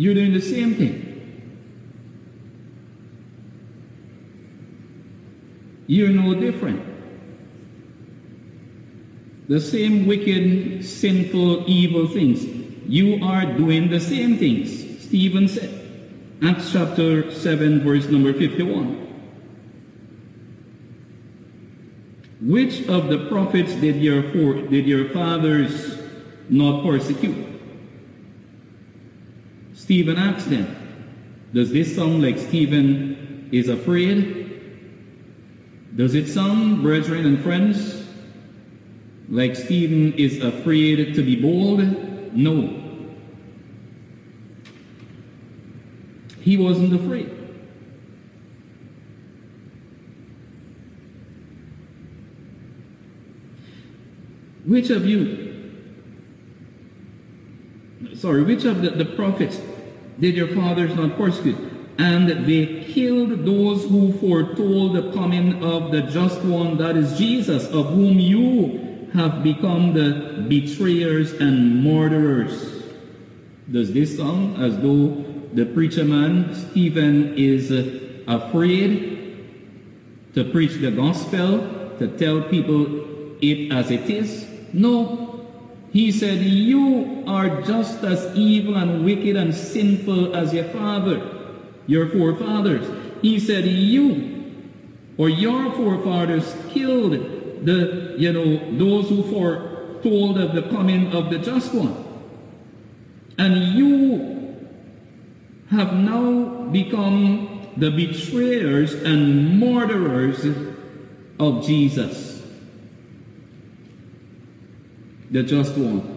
You're doing the same thing. You're no different. The same wicked, sinful, evil things. You are doing the same things. Stephen said. Acts chapter 7, verse number 51. Which of the prophets did your fathers not persecute? Stephen asked them. Does this sound like Stephen is afraid? Does it sound, brethren and friends, like Stephen is afraid to be bold? No. He wasn't afraid. Which of the prophets did your fathers not persecute? And they killed those who foretold the coming of the just one, that is Jesus, of whom you have become the betrayers and murderers. Does this sound as though the preacher man, Stephen, is afraid to preach the gospel, to tell people it as it is? No. He said, you are just as evil and wicked and sinful as your forefathers. He said, you or your forefathers killed those who foretold of the coming of the just one. And you have now become the betrayers and murderers of Jesus, the just one.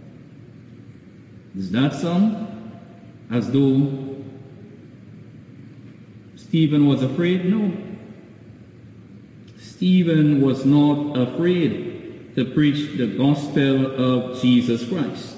Does that sound as though Stephen was afraid? No. Stephen was not afraid to preach the gospel of Jesus Christ.